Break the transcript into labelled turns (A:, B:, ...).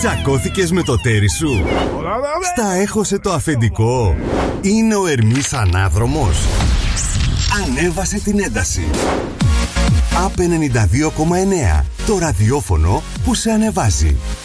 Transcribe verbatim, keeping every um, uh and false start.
A: Τσακώθηκες με το τέρι σου? Στα έχωσε το αφεντικό? Είναι ο Ερμής ανάδρομος? Ανέβασε την ένταση. Απ' ενενήντα δύο κόμμα εννέα, το ραδιόφωνο που σε ανεβάζει.